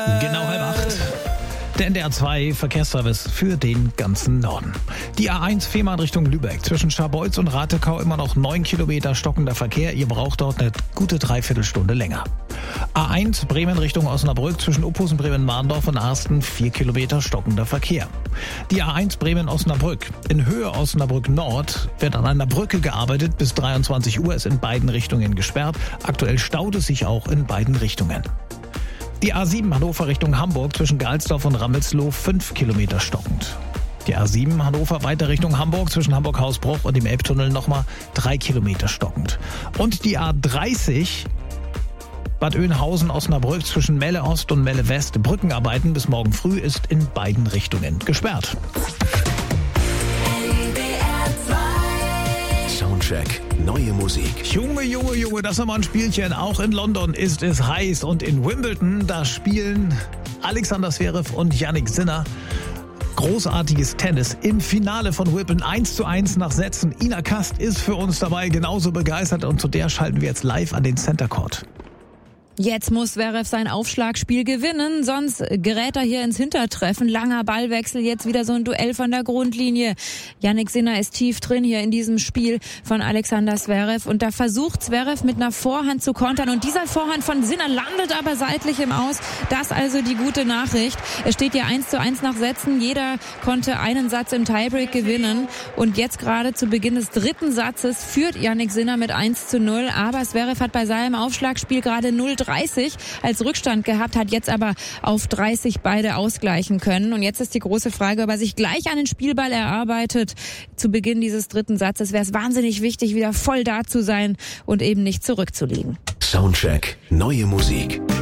Genau 7:30. Der NDR 2 Verkehrsservice für den ganzen Norden. Die A1 Fehmarn Richtung Lübeck. Zwischen Scharbeutz und Ratekau immer noch 9 Kilometer stockender Verkehr. Ihr braucht dort eine gute Dreiviertelstunde länger. A1 Bremen Richtung Osnabrück. Zwischen Uphusen, Bremen-Marndorf und Arsten 4 Kilometer stockender Verkehr. Die A1 Bremen-Osnabrück. In Höhe Osnabrück Nord wird an einer Brücke gearbeitet. Bis 23 Uhr ist in beiden Richtungen gesperrt. Aktuell staut es sich auch in beiden Richtungen. Die A7 Hannover Richtung Hamburg zwischen Galsdorf und Rammelsloh 5 Kilometer stockend. Die A7 Hannover weiter Richtung Hamburg zwischen Hamburg-Hausbruch und dem Elbtunnel nochmal 3 Kilometer stockend. Und die A30 Bad Oeynhausen-Osnabrück zwischen Melle Ost und Melle West. Brückenarbeiten bis morgen früh ist in beiden Richtungen gesperrt. Soundcheck, neue Musik. Junge, das ist mal ein Spielchen. Auch in London ist es heiß und in Wimbledon, da spielen Alexander Zverev und Jannik Sinner großartiges Tennis im Finale von Wimbledon 1:1 nach Sätzen. Ina Kast ist für uns dabei, genauso begeistert, und zu der schalten wir jetzt live an den Center Court. Jetzt muss Zverev sein Aufschlagspiel gewinnen, sonst gerät er hier ins Hintertreffen. Langer Ballwechsel, jetzt wieder so ein Duell von der Grundlinie. Jannik Sinner ist tief drin hier in diesem Spiel von Alexander Zverev. Und da versucht Zverev mit einer Vorhand zu kontern. Und dieser Vorhand von Sinner landet aber seitlich im Aus. Das also die gute Nachricht. Es steht hier 1:1 nach Sätzen. Jeder konnte einen Satz im Tiebreak gewinnen. Und jetzt gerade zu Beginn des dritten Satzes führt Jannik Sinner mit 1:0. Aber Zverev hat bei seinem Aufschlagspiel gerade 0:30 als Rückstand gehabt, hat jetzt aber auf 30 beide ausgleichen können. Und jetzt ist die große Frage, ob er sich gleich einen Spielball erarbeitet. Zu Beginn dieses dritten Satzes wäre es wahnsinnig wichtig, wieder voll da zu sein und eben nicht zurückzuliegen. Soundcheck, neue Musik.